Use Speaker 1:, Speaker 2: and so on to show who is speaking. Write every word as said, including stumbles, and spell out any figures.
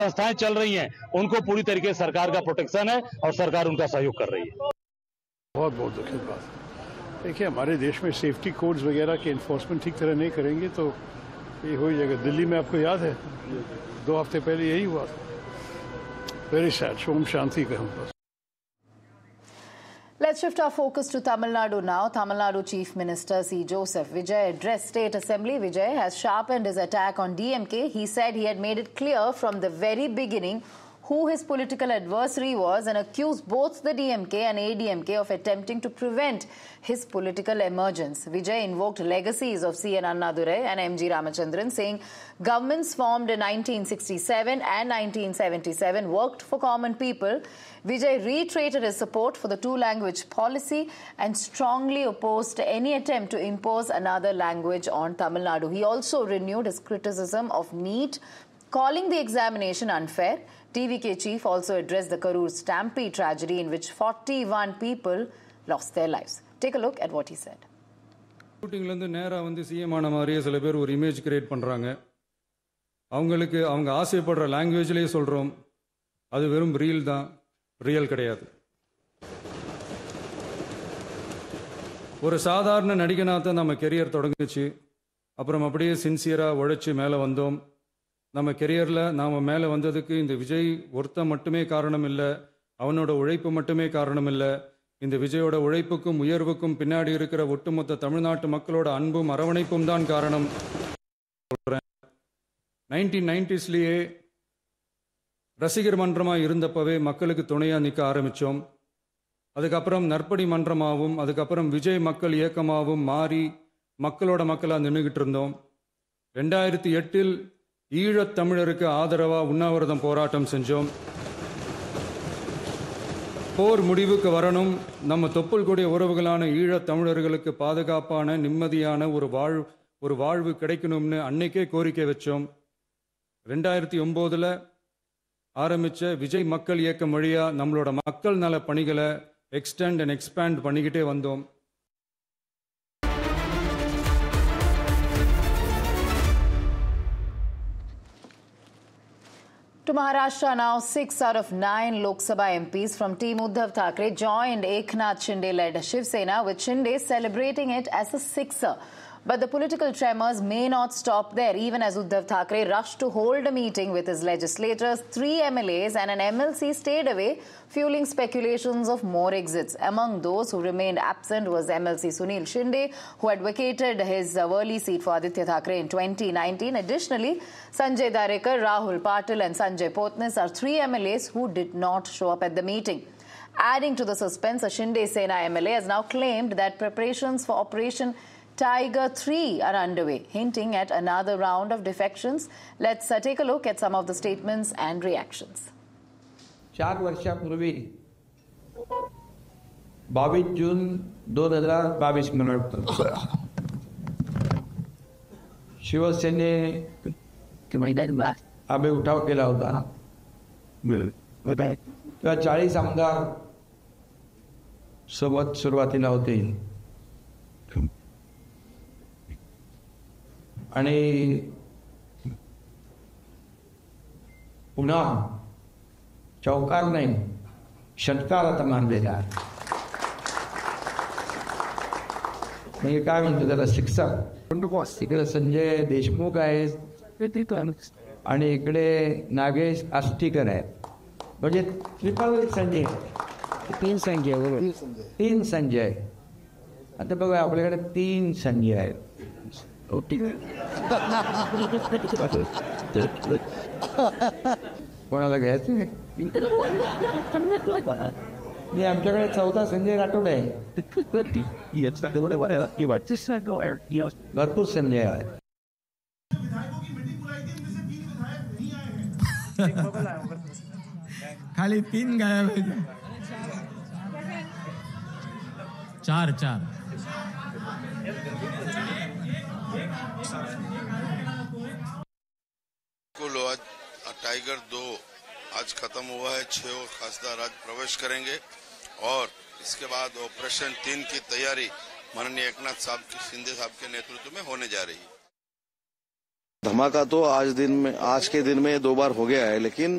Speaker 1: संस्थाएं चल रही हैं उनको पूरी तरीके से सरकार का प्रोटेक्शन है और सरकार उनका सहयोग कर रही है।
Speaker 2: बहुत बहुत दुखद बात। देखिए, हमारे देश में सेफ्टी कोड्स वगैरह के इन्फोर्समेंट ठीक तरह नहीं करेंगे तो ये हो जाएगा। दिल्ली में आपको याद है दो हफ्ते पहले यही हुआ। Very sad. सोम शांति का हम बस।
Speaker 3: Let's shift our focus to Tamil Nadu now. Tamil Nadu Chief Minister C. Joseph Vijay addressed State Assembly. Vijay has sharpened his attack on D M K. He said he had made it clear from the very beginning who his political adversary was and accused both the D M K and A D M K of attempting to prevent his political emergence. Vijay invoked legacies of C N Annadurai and M G Ramachandran, saying governments formed in nineteen sixty-seven and nineteen seventy-seven worked for common people. Vijay reiterated his support for the two-language policy and strongly opposed any attempt to impose another language on Tamil Nadu. He also renewed his criticism of NEET, calling the examination unfair. T V K chief also addressed the Karur stampede tragedy in which forty-one people lost their lives. Take a look at what he said.
Speaker 4: ஷூட்டிங்லேருந்து நேராக வந்து CM ஆன மாதிரியே சில பேர் ஒரு image create பண்ணுறாங்க. அவங்களுக்கு அவங்க ஆசைப்படுற லாங்குவேஜ்லேயே சொல்கிறோம், அது வெறும் ரீல் தான், ரியல் கிடையாது. ஒரு சாதாரண நடிகனாக தான் நம்ம கெரியர் தொடங்குச்சு. அப்புறம் அப்படியே சின்சியராக உழைச்சி மேலே வந்தோம். நம்ம கெரியரில் நாம் மேலே வந்ததுக்கு இந்த விஜய் ஒருத்தன் மட்டுமே காரணம் இல்லை, அவனோட உழைப்பு மட்டுமே காரணம் இல்லை. இந்த விஜயோட உழைப்புக்கும் உயர்வுக்கும் பின்னாடி இருக்கிற ஒட்டுமொத்த தமிழ்நாட்டு மக்களோட அன்பும் அரவணைப்பும் தான் காரணம். நைன்டீன் நைன்டிஸ்லேயே ரசிகர் மன்றமாக இருந்தப்பவே மக்களுக்கு துணையாக நிற்க ஆரம்பித்தோம். அதுக்கப்புறம் நற்பணி மன்றமாகவும் அதுக்கப்புறம் விஜய் மக்கள் இயக்கமாகவும் மாறி மக்களோட மக்களாக நின்றுக்கிட்டு இருந்தோம். ரெண்டாயிரத்தி எட்டில் ஈழத் தமிழருக்கு ஆதரவாக உண்ணாவிரதம் போராட்டம் செஞ்சோம். போர் முடிவுக்கு வரணும், நம்ம தொப்புள் கூடிய உறவுகளான ஈழத் தமிழர்களுக்கு பாதுகாப்பான நிம்மதியான ஒரு வாழ் ஒரு வாழ்வு கிடைக்கணும்னு அன்னைக்கே கோரிக்கை வச்சோம். ரெண்டாயிரத்தி ஒம்போதில் ஆரம்பித்த விஜய் மக்கள் இயக்கம் வழியாக நம்மளோட மக்கள் நல பணிகளை எக்ஸ்டெண்ட் அண்ட் எக்ஸ்பேண்ட் பண்ணிக்கிட்டே வந்தோம்.
Speaker 3: To Maharashtra now, six out of nine Lok Sabha M Ps from Team Uddhav Thackeray joined Eknath Shinde-led Shiv Sena, with Shinde celebrating it as a sixer. But the political tremors may not stop there, even as Uddhav Thackeray rushed to hold a meeting with his legislators. Three M L As and an M L C stayed away, fueling speculations of more exits. Among those who remained absent was M L C Sunil Shinde, who had vacated his Worli seat for Aditya Thackeray in twenty nineteen. Additionally, Sanjay Darekar, Rahul Patil and Sanjay Potnis are three M L As who did not show up at the meeting. Adding to the suspense, a Shinde Sena M L A has now claimed that preparations for Operation Tiger three are underway, hinting at another round of defections. Let's uh, take a look at some of the statements and reactions.
Speaker 5: चार वर्षापूर्वी बावीस जून दोन हजार बावीस शिवसेने आम्ही उठाव केला होता. तेव्हा चाळीस आमदार सोबत सुरुवातीला होते आणि पुन्हा चौकार नाही षटकार आता मानलेला आहे. म्हणजे काय म्हणतो त्याला शिक्षक इकडे संजय देशमुख आहेत आणि इकडे नागेश आष्टीकर आहेत. म्हणजे त्रिपाल संजय तीन संजय बरोबर तीन संजय. आता बघा आपल्याकडे तीन संजय आहेत. कोणाला घ्यायचं नाही. आमच्याकडे चौथा संजय राठोड आहे. भरपूर संजय आहे.
Speaker 6: खाली तीन गायब है. चार चार
Speaker 7: कुल आज टाइगर दो आज खत्म हुआ है. छह खासदार आज प्रवेश करेंगे और इसके बाद ऑपरेशन तीन की तैयारी माननीय एकनाथ साहब शिंदे साहब के नेतृत्व में होने जा रही है.
Speaker 8: धमाका तो आज दिन में आज के दिन में दो बार हो गया है, लेकिन